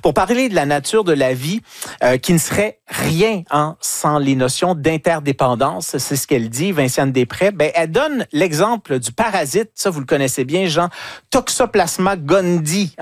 pour parler de la nature de la vie qui ne serait rien sans les notions d'interdépendance. C'est ce qu'elle dit, Vinciane Després. Elle donne l'exemple du parasite, ça vous le connaissez bien, Jean, Toxoplasma gondii,